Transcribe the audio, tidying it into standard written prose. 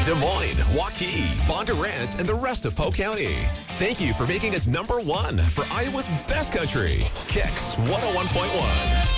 Des Moines, Waukee, Bondurant, and the rest of Polk County. Thank you for making us #1 for Iowa's best country. Kicks 101.1.